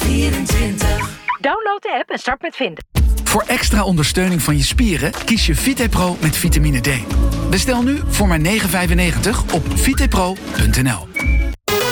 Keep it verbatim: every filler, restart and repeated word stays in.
vierentwintig. Download de app en start met vinden. Voor extra ondersteuning van je spieren kies je VitePro met vitamine D. Bestel nu voor maar negen vijfennegentig op vitepro punt n l.